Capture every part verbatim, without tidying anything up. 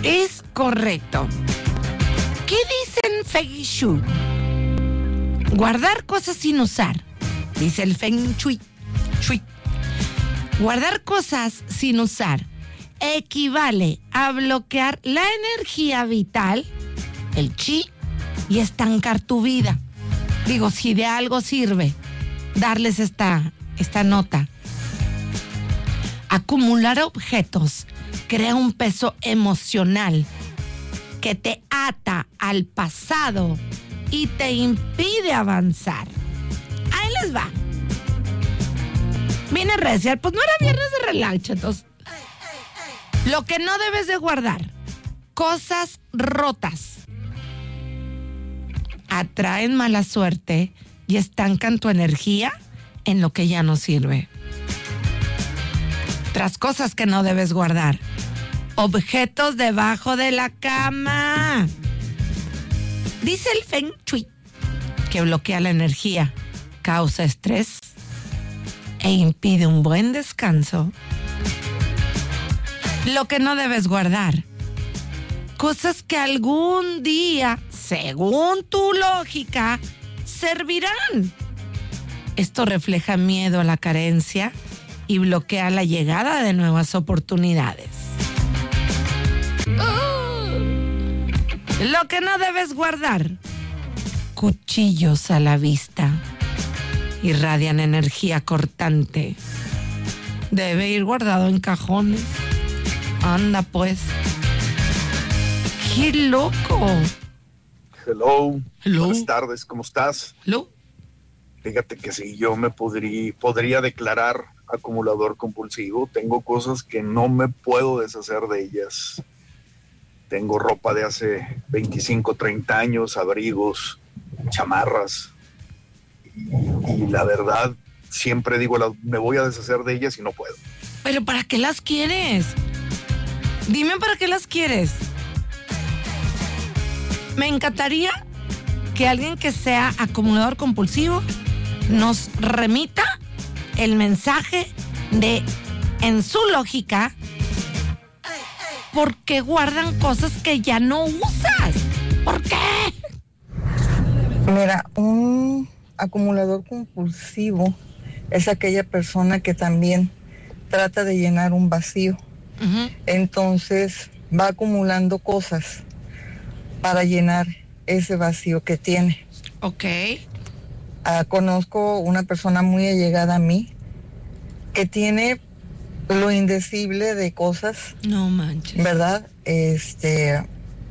Es correcto. ¿Qué dicen Feng Shui? Guardar cosas sin usar. Dice el Feng Shui. Shui. Guardar cosas sin usar equivale a bloquear la energía vital, el chi, y estancar tu vida. Digo, si de algo sirve darles esta, esta nota. Acumular objetos crea un peso emocional que te ata al pasado y te impide avanzar. Ahí les va. Vine recia, pues no era viernes de relax, chetos. Lo que no debes de guardar, cosas rotas, atraen mala suerte y estancan tu energía en lo que ya no sirve. Otras cosas que no debes guardar, objetos debajo de la cama. Dice el Feng Shui que bloquea la energía, causa estrés e impide un buen descanso. Lo que no debes guardar, cosas que algún día, según tu lógica, servirán. Esto refleja miedo a la carencia y bloquea la llegada de nuevas oportunidades. Uh, lo que no debes guardar, cuchillos a la vista. Irradian energía cortante. Debe ir guardado en cajones. Anda pues. ¡Qué loco! Hello. Hello. Buenas tardes, ¿cómo estás? Hello. Fíjate que si yo me podría, podría declarar acumulador compulsivo. Tengo cosas que no me puedo deshacer de ellas. Tengo ropa de hace veinticinco, treinta años, abrigos, chamarras. Y, y la verdad, siempre digo, la, me voy a deshacer de ellas y no puedo. ¿Pero para qué las quieres? Dime para qué las quieres. Me encantaría que alguien que sea acumulador compulsivo nos remita el mensaje de, en su lógica, ¿por qué guardan cosas que ya no usas? ¿Por qué? Mira, un acumulador compulsivo es aquella persona que también trata de llenar un vacío. Uh-huh. Entonces va acumulando cosas para llenar ese vacío que tiene. Ok. Uh, conozco una persona muy allegada a mí que tiene lo indecible de cosas. No manches. ¿Verdad? Este,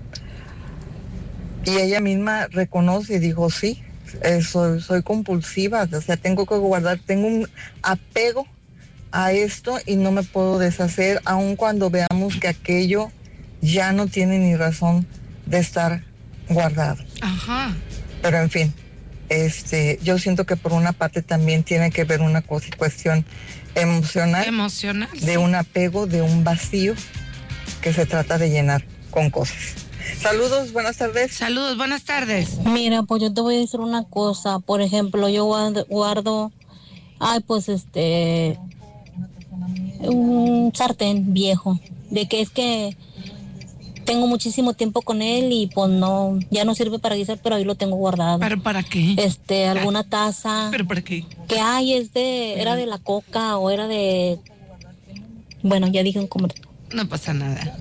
y ella misma reconoce y dijo, sí, eh, soy, soy compulsiva, o sea, tengo que guardar, tengo un apego a esto y no me puedo deshacer, aun cuando veamos que aquello ya no tiene ni razón de estar guardado. Ajá. Pero en fin, este, yo siento que por una parte también tiene que ver una cuestión emocional, emocional de sí. un apego, de un vacío que se trata de llenar con cosas. Saludos, buenas tardes. Saludos, buenas tardes. Mira, pues yo te voy a decir una cosa. Por ejemplo, yo guardo, guardo ay, pues este, un sartén viejo, de que es que tengo muchísimo tiempo con él y pues no, ya no sirve para guisar, pero ahí lo tengo guardado. ¿Pero para qué? Este, alguna taza. ¿Pero para qué? Que hay, es de, era de la coca o era de, bueno, ya dije un comercial. No pasa nada.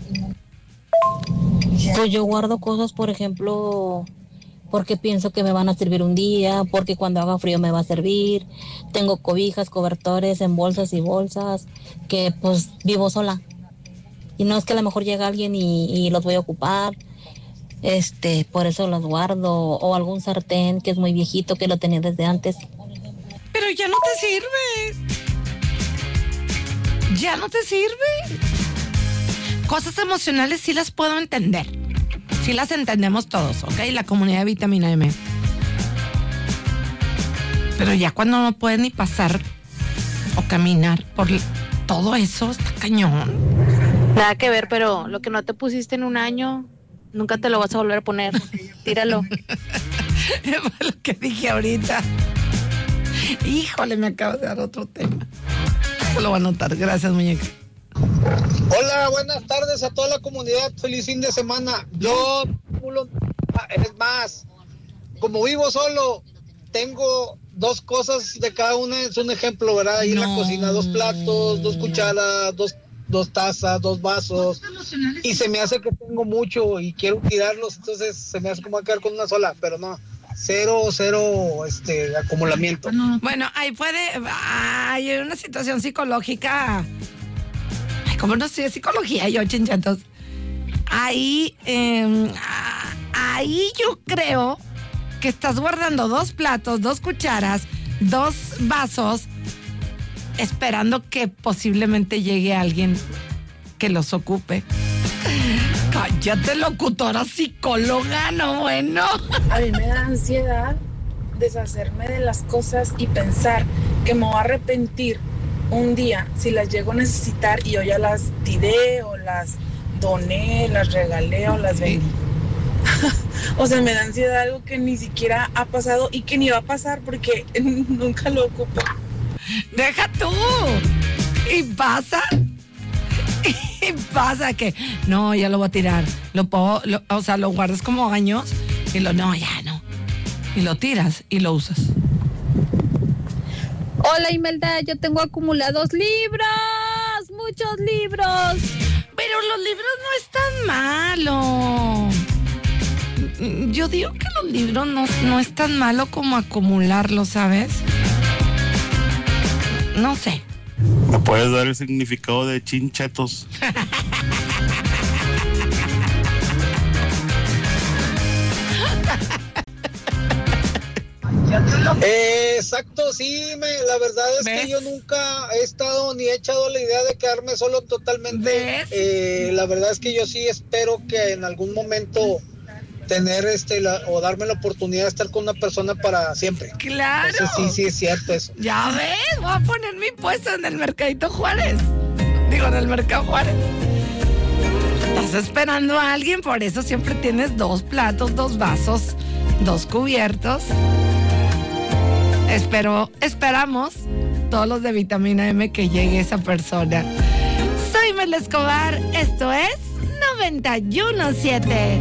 Pues yo guardo cosas, por ejemplo, porque pienso que me van a servir un día, porque cuando haga frío me va a servir. Tengo cobijas, cobertores en bolsas y bolsas, que pues vivo sola. Y no es que a lo mejor llega alguien y, y los voy a ocupar, este, por eso los guardo. O algún sartén que es muy viejito, que lo tenía desde antes. Pero ya no te sirve. Ya no te sirve. Cosas emocionales sí las puedo entender. Sí las entendemos todos, ¿ok? La comunidad de Vitamina M. Pero ya cuando no puedes ni pasar o caminar por todo eso, está cañón. Nada que ver, pero lo que no te pusiste en un año, nunca te lo vas a volver a poner. Tíralo. Fue lo que dije ahorita. Híjole, me acabo de dar otro tema. Se lo voy a anotar. Gracias, muñeca. Hola, buenas tardes a toda la comunidad. Feliz fin de semana. Yo, es más, como vivo solo, tengo dos cosas de cada una. Es un ejemplo, ¿verdad? Ahí no. En la cocina, dos platos, dos cucharas, dos, dos tazas, dos vasos. Y se me hace que tengo mucho y quiero tirarlos, entonces se me hace como a quedar con una sola, pero no. Cero, cero, este, acumulamiento. Bueno, ahí puede, hay una situación psicológica. Ay, ¿cómo no sé psicología yo, chinchatos? Ahí, eh, ahí yo creo que estás guardando dos platos, dos cucharas, dos vasos, esperando que posiblemente llegue alguien que los ocupe. Cállate, locutora, psicóloga, no bueno. A mí me da ansiedad deshacerme de las cosas y pensar que me voy a arrepentir un día si las llego a necesitar y yo ya las tiré o las doné, las regalé o las vendí. O sea, me da ansiedad algo que ni siquiera ha pasado y que ni va a pasar porque nunca lo ocupo. ¡Deja tú! ¿Y pasa? Y pasa que, no, ya lo voy a tirar. Lo puedo, lo, o sea, lo guardas como años y lo, no, ya no. Y lo tiras y lo usas. Hola, Imelda, yo tengo acumulados libros, muchos libros. Pero los libros no es tan malo. Yo digo que los libros no, no es tan malo como acumularlos, ¿sabes? No sé. ¿Me puedes dar el significado de chinchetos? Eh, exacto, sí, me, la verdad es ¿Ves? que yo nunca he estado ni he echado la idea de quedarme solo totalmente. Eh, la verdad es que yo sí espero que en algún momento tener este la, o darme la oportunidad de estar con una persona para siempre. Claro. Entonces, sí, sí es cierto eso. Ya ves, voy a poner mi puesto en el Mercadito Juárez. Digo, en el Mercado Juárez. Estás esperando a alguien, por eso siempre tienes dos platos, dos vasos, dos cubiertos. Espero, esperamos todos los de Vitamina M que llegue esa persona. Soy Mel Escobar, esto es noventa y uno punto siete.